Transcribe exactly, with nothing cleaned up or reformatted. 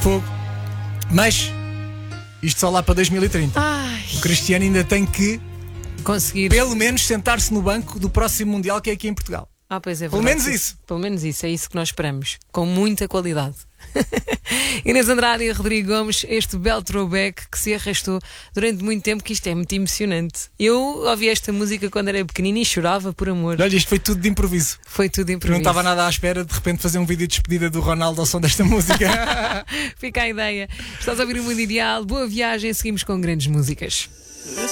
Fogo. Mas isto só lá para dois mil e trinta. Ai, O Cristiano ainda tem que, conseguir. pelo menos, sentar-se no banco do próximo Mundial, que é aqui em Portugal. Ah, pois é, Pelo verdade. menos isso. Pelo menos isso, é isso que nós esperamos. Com muita qualidade. Inês Andrade e Rodrigo Gomes, este belo throwback que se arrastou durante muito tempo, que isto é muito emocionante. Eu ouvi esta música quando era pequenina e chorava por amor. Olha, isto foi tudo de improviso. Foi tudo Eu improviso. não estava nada à espera de repente fazer um vídeo de despedida do Ronaldo ao som desta música. Fica a ideia. Estás a ouvir o Mundo Ideal. Boa viagem, seguimos com grandes músicas.